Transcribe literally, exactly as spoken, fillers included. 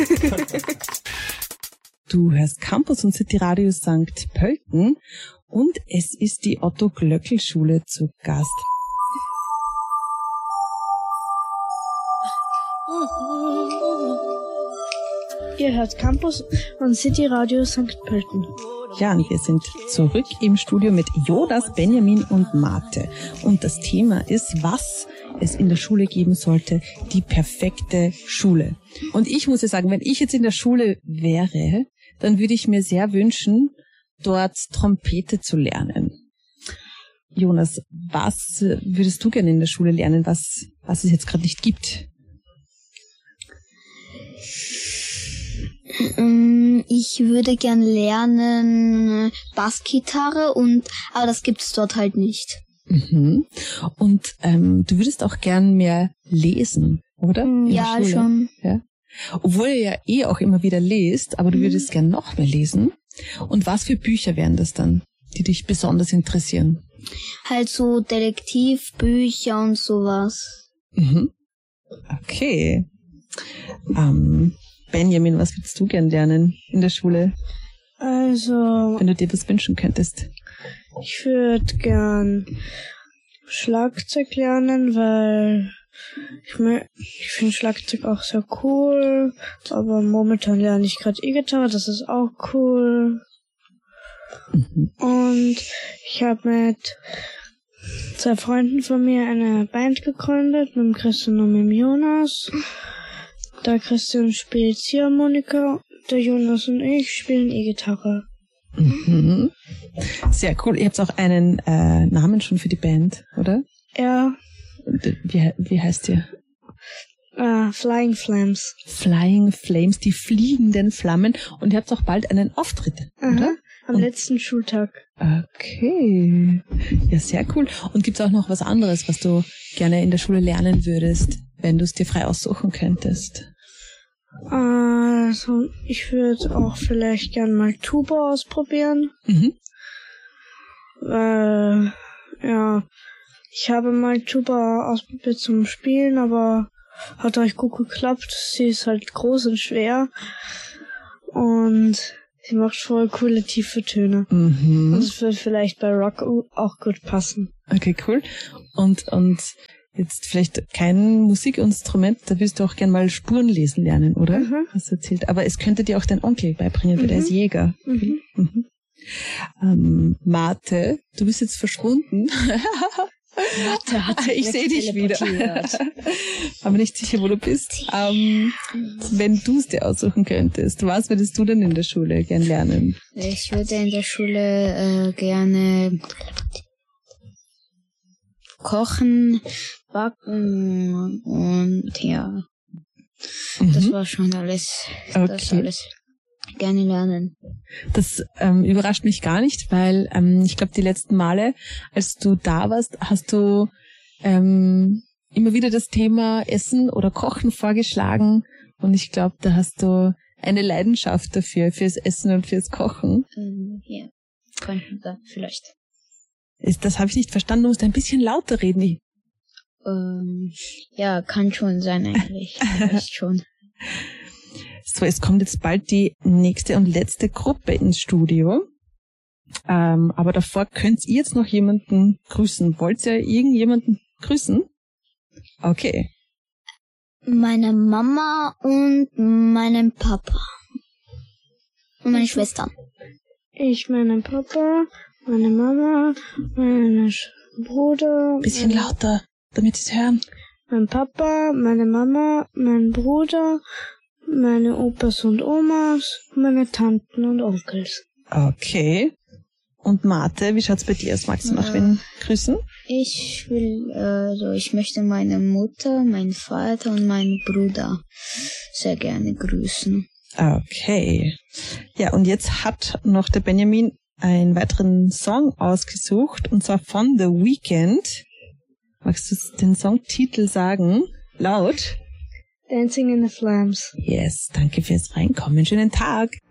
Du hörst Campus und City Radio Sankt Pölten und es ist die Otto-Glöckl-Schule zu Gast. Ihr hört Campus und City Radio Sankt Pölten. Ja, und wir sind zurück im Studio mit Jonas, Benjamin und Mate. Und das Thema ist, was es in der Schule geben sollte, die perfekte Schule. Und ich muss ja sagen, wenn ich jetzt in der Schule wäre, dann würde ich mir sehr wünschen, dort Trompete zu lernen. Jonas, was würdest du gerne in der Schule lernen, was, was es jetzt gerade nicht gibt? Ich würde gern lernen Bassgitarre, und aber das gibt's dort halt nicht. Mhm. Und ähm, du würdest auch gern mehr lesen, oder? In ja, der Schule? schon. Ja. Obwohl ihr ja eh auch immer wieder lest, aber du Mhm. würdest gern noch mehr lesen. Und was für Bücher wären das dann, die dich besonders interessieren? Halt so Detektivbücher und sowas. Mhm. Okay. Ähm, Benjamin, was würdest du gern lernen in der Schule, Also, wenn du dir das wünschen könntest? ich würde gern Schlagzeug lernen, weil ich, mö- ich finde Schlagzeug auch sehr cool. Aber momentan lerne ich gerade E-Gitarre, das ist auch cool. Mhm. Und ich habe mit zwei Freunden von mir eine Band gegründet, mit dem Christian und mit dem Jonas. Der Christian spielt Ziehharmonika, der Jonas und ich spielen E-Gitarre. Mhm. Sehr cool. Ihr habt auch einen äh, Namen schon für die Band, oder? Ja, Und, äh, Wie, wie heißt ihr? äh, Flying Flames. Flying Flames, die fliegenden Flammen. Und ihr habt auch bald einen Auftritt, Aha, oder? am Und- letzten Schultag. Okay. Ja, sehr cool. Und gibt's auch noch was anderes, was du gerne in der Schule lernen würdest, wenn du es dir frei aussuchen könntest? Also, ich würde auch vielleicht gern mal Tuba ausprobieren. Mhm. Weil, ja, ich habe mal Tuba ausprobiert zum Spielen, aber hat recht gut geklappt. Sie ist halt groß und schwer. Und sie macht voll coole tiefe Töne. Und Mhm. es wird vielleicht bei Rock auch gut passen. Okay, cool. Und, und jetzt vielleicht kein Musikinstrument, da willst du auch gern mal Spuren lesen lernen, oder? Mhm. Hast du erzählt. Aber es könnte dir auch dein Onkel beibringen, weil Mhm. der ist Jäger. Mhm. Mhm. Ähm, Mate, du bist jetzt verschwunden. Warte, hat Ich sehe dich wieder. Aber nicht sicher, wo du bist. Ähm, wenn du es dir aussuchen könntest, was würdest du denn in der Schule gern lernen? Ich würde in der Schule äh, gerne kochen, backen und ja, das Mhm. war schon alles. Okay. Das alles gerne lernen. Das ähm, überrascht mich gar nicht, weil ähm, ich glaube, die letzten Male, als du da warst, hast du ähm, immer wieder das Thema Essen oder Kochen vorgeschlagen. Und ich glaube, da hast du eine Leidenschaft dafür, fürs Essen und fürs Kochen. Ähm, ja, könnten wir vielleicht. Ist, das habe ich nicht verstanden. Du musst ein bisschen lauter reden. Ähm, ja, kann schon sein eigentlich. Vielleicht schon. So, es kommt jetzt bald die nächste und letzte Gruppe ins Studio. Ähm, aber davor könnt ihr jetzt noch jemanden grüßen. Wollt ihr irgendjemanden grüßen? Okay. Meine Mama und meinen Papa. Und meine Schwester. Ich, meinen Papa, meine Mama, mein Sch- Bruder, Bisschen lauter, damit sie es hören. mein Papa, meine Mama, mein Bruder, meine Opas und Omas, meine Tanten und Onkels. Okay. Und Mate, wie schaut's bei dir aus? Magst du noch Ja. wen grüßen? Ich will, also ich möchte meine Mutter, meinen Vater und meinen Bruder sehr gerne grüßen. Okay. Ja, und jetzt hat noch der Benjamin einen weiteren Song ausgesucht, und zwar von The Weeknd. Magst du den Songtitel sagen? Laut? Dancing in the Flames. Yes, danke fürs Reinkommen. Schönen Tag.